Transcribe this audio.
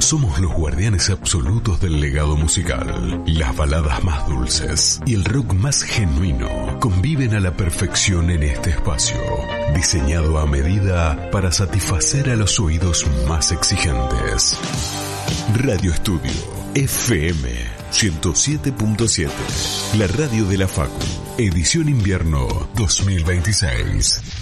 Somos los guardianes absolutos del legado musical. Las baladas más dulces y el rock más genuino conviven a la perfección en este espacio, diseñado a medida para satisfacer a los oídos más exigentes. Radio Estudio FM 107.7, la radio de la Facu, edición invierno 2026.